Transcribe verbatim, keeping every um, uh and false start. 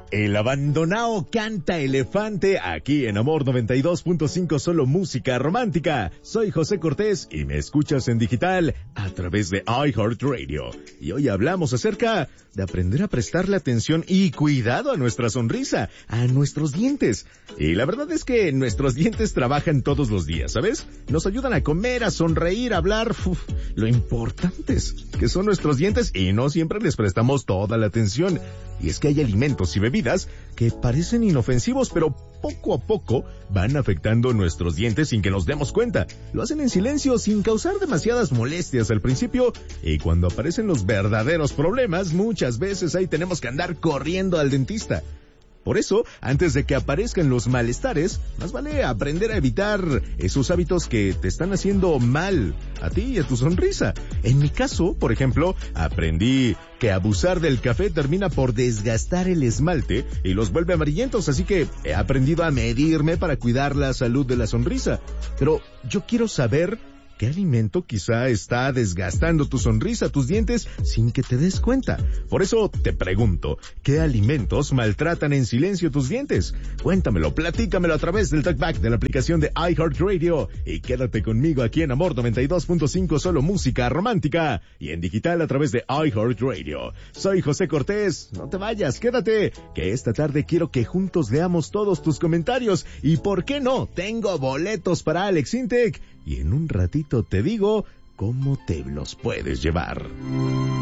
El abandonado canta elefante aquí en Amor noventa y dos punto cinco, solo música romántica. Soy José Cortés y me escuchas en digital a través de iHeartRadio. Y hoy hablamos acerca de aprender a prestarle atención y cuidado a nuestra sonrisa, a nuestros dientes. Y la verdad es que nuestros dientes trabajan todos los días, ¿sabes? Nos ayudan a comer, a sonreír, a hablar. Uf, lo importantes que son nuestros dientes y no siempre les prestamos toda la atención. Y es que hay alimentos y bebidas que parecen inofensivos, pero poco a poco van afectando nuestros dientes sin que nos demos cuenta. Lo hacen en silencio, sin causar demasiadas molestias al principio, y cuando aparecen los verdaderos problemas, muchas veces ahí tenemos que andar corriendo al dentista. Por eso, antes de que aparezcan los malestares, más vale aprender a evitar esos hábitos que te están haciendo mal a ti y a tu sonrisa. En mi caso, por ejemplo, aprendí que abusar del café termina por desgastar el esmalte y los vuelve amarillentos, así que he aprendido a medirme para cuidar la salud de la sonrisa. Pero yo quiero saber ¿qué alimento quizá está desgastando tu sonrisa, tus dientes, sin que te des cuenta? Por eso te pregunto, ¿qué alimentos maltratan en silencio tus dientes? Cuéntamelo, platícamelo a través del talkback de la aplicación de iHeartRadio y quédate conmigo aquí en Amor noventa y dos punto cinco, solo música romántica y en digital a través de iHeartRadio. Soy José Cortés, no te vayas, quédate, que esta tarde quiero que juntos leamos todos tus comentarios y ¿por qué no? Tengo boletos para Alex Intec y en un ratito te digo cómo te los puedes llevar.